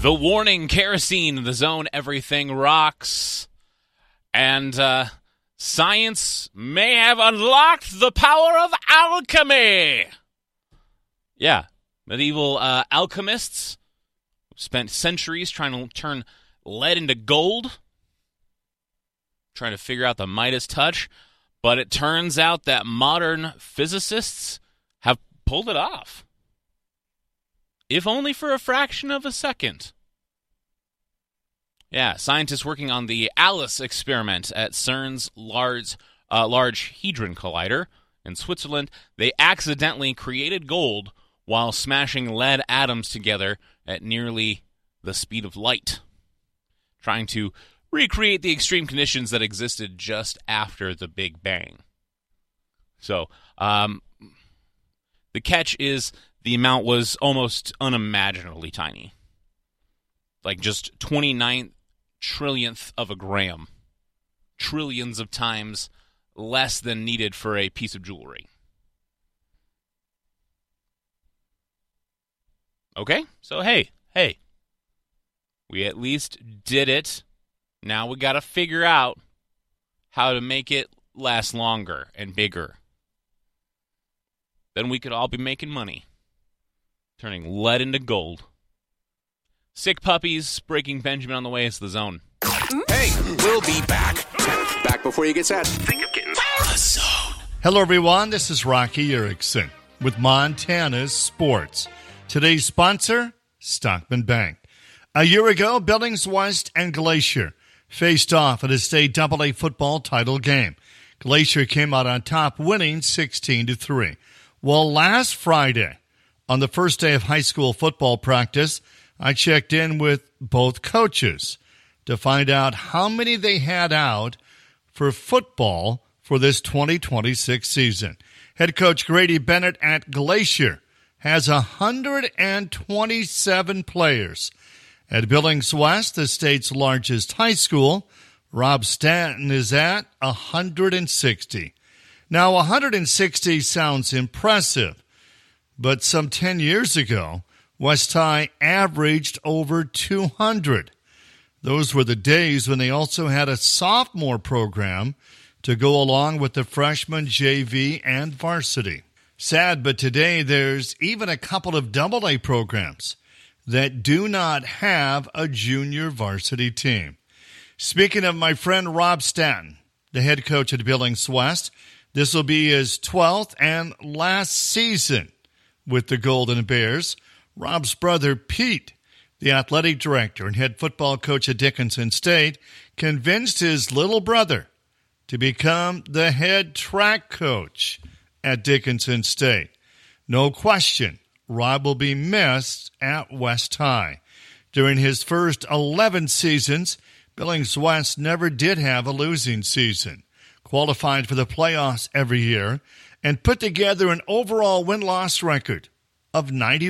The warning, kerosene, the zone, everything rocks. And science may have unlocked the power of alchemy. Yeah, medieval alchemists spent centuries trying to turn lead into gold, trying to figure out the Midas touch. But it turns out that modern physicists have pulled it off, if only for a fraction of a second. Yeah, scientists working on the ALICE experiment at CERN's Large Hadron Collider in Switzerland, they accidentally created gold while smashing lead atoms together at nearly the speed of light, trying to recreate the extreme conditions that existed just after the Big Bang. So, the catch is the amount was almost unimaginably tiny. Like just 29 trillionth of a gram. Trillions of times less than needed for a piece of jewelry. Okay, so hey. We at least did it. Now we got to figure out how to make it last longer and bigger. Then we could all be making money, turning lead into gold. Sick puppies, Breaking Benjamin on the way. It's The Zone. Hey, we'll be back. Back before you get sad. Think of kittens. The Zone. Hello, everyone. This is Rocky Erickson with Montana's Sports. Today's sponsor, Stockman Bank. A year ago, Billings West and Glacier faced off at a state AA football title game. Glacier came out on top, winning 16-3. Well, last Friday, on the first day of high school football practice, I checked in with both coaches to find out how many they had out for football for this 2026 season. Head coach Grady Bennett at Glacier has 127 players. At Billings West, the state's largest high school, Rob Stanton is at 160. Now, 160 sounds impressive, but some 10 years ago, West High averaged over 200. Those were the days when they also had a sophomore program to go along with the freshman, JV, and varsity. Sad, but today there's even a couple of AA programs that do not have a junior varsity team. Speaking of my friend Rob Stanton, the head coach at Billings West, this will be his 12th and last season with the Golden Bears. Rob's brother, Pete, the athletic director and head football coach at Dickinson State, convinced his little brother to become the head track coach at Dickinson State. No question, Rob will be missed at West High. During his first 11 seasons, Billings West never did have a losing season, qualified for the playoffs every year, and put together an overall win-loss record of 91.